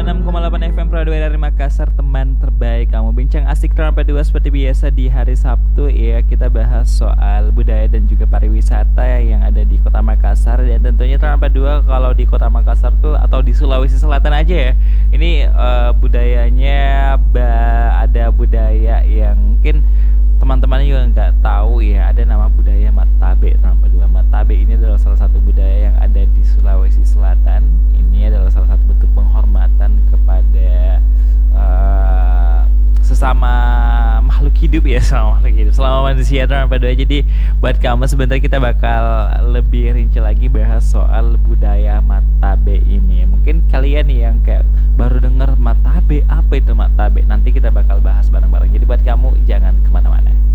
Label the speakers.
Speaker 1: 96,8 FM Pradua dari Makassar, teman terbaik kamu. Bincang asik Rampai 2 seperti biasa di hari Sabtu ya. Kita bahas soal budaya dan juga pariwisata yang ada di Kota Makassar. Dan tentunya Rampai 2 kalau di Kota Makassar tuh atau di Sulawesi Selatan aja ya. Ini budayanya ada budaya yang mungkin teman-teman juga nggak tahu ya, ada nama budaya Matabe. Rampai 2 Matabe ini adalah salah satu budaya yang ada di Sulawesi Selatan. Ini adalah salah satu bentuk penghormatan kepada sesama makhluk hidup ya, selama manusia Rampai 2. Jadi buat kamu sebentar kita bakal lebih rinci lagi bahas soal budaya Matabe ini. Mungkin kalian nih yang kayak baru denger Matabe, apa itu Matabe? Nanti kita bakal bahas bareng-bareng. Jadi buat kamu jangan kemana-mana.